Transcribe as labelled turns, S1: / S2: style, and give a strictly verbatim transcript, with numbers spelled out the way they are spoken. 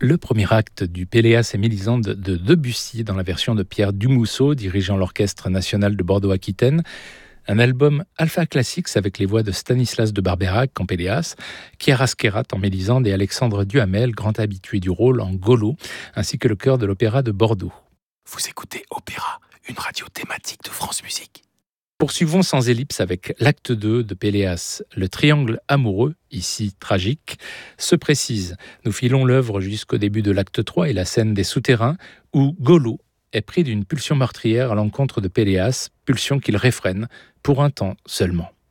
S1: Le premier acte du Péléas et Mélisande de Debussy dans la version de Pierre Dumousseau, dirigeant l'Orchestre national de Bordeaux-Aquitaine. Un album Alpha Classics avec les voix de Stanislas de Barbeyrac en Péléas, Chiara Skerat en Mélisande et Alexandre Duhamel, grand habitué du rôle en Golo, ainsi que le chœur de l'Opéra de Bordeaux.
S2: Vous écoutez Opéra, une radio thématique de France Musique.
S1: Poursuivons sans ellipse avec l'acte deux de Péléas. Le triangle amoureux, ici tragique, se précise. Nous filons l'œuvre jusqu'au début de l'acte trois et la scène des souterrains, où Golo est pris d'une pulsion meurtrière à l'encontre de Péléas, pulsion qu'il réfrène pour un temps seulement.